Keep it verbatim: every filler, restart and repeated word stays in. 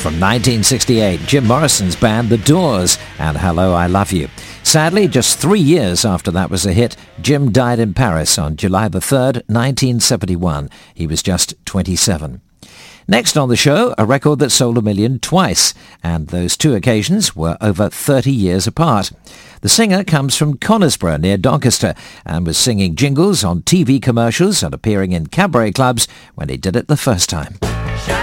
From nineteen sixty-eight, Jim Morrison's band The Doors and Hello, I Love You. Sadly, just three years after that was a hit, Jim died in Paris on July the third, nineteen seventy-one. He was just twenty-seven. Next on the show, a record that sold a million twice, and those two occasions were over thirty years apart. The singer comes from Conisbrough near Doncaster and was singing jingles on T V commercials and appearing in cabaret clubs when he did it the first time.